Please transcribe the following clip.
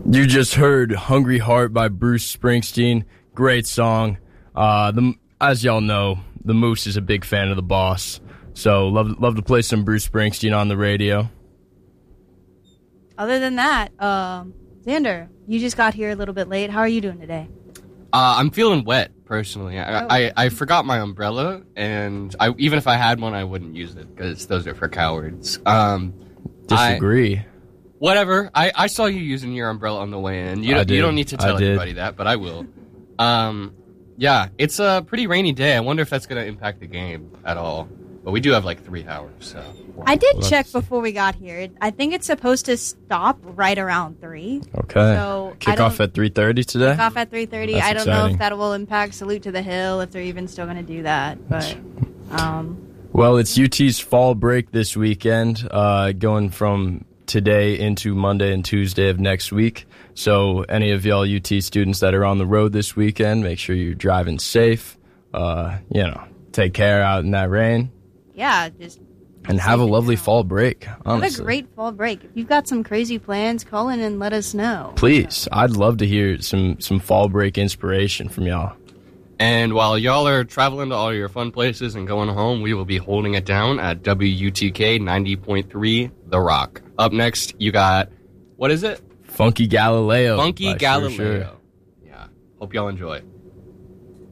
You just heard Hungry Heart by Bruce Springsteen. Great song. As y'all know, the Moose is a big fan of the Boss. So love to play some Bruce Springsteen on the radio. Other than that, Xander, you just got here a little bit late. How are you doing today? I'm feeling wet, personally. I forgot my umbrella, and even if I had one, I wouldn't use it, because those are for cowards. Disagree. Whatever. I saw you using your umbrella on the way in. You don't need to tell anybody that, but I will. Yeah, it's a pretty rainy day. I wonder if that's going to impact the game at all. But we do have like 3 hours, so... I did check before we got here. I think it's supposed to stop right around 3. Okay. So kick off at 3:30 today? Kick off at 3:30. I don't know if that will impact Salute to the Hill, if they're even still going to do that. But, Well, it's UT's fall break this weekend, going from today into Monday and Tuesday of next week. So any of y'all UT students that are on the road this weekend, make sure you're driving safe. Take care out in that rain. Yeah, and have a lovely fall break, honestly. Have a great fall break. If you've got some crazy plans, call in and let us know. Please. I'd love to hear some fall break inspiration from y'all. And while y'all are traveling to all your fun places and going home, we will be holding it down at WUTK 90.3 The Rock. Up next, you got, what is it? Funky Galileo. Funky Galileo. Sure. Yeah. Hope y'all enjoy it.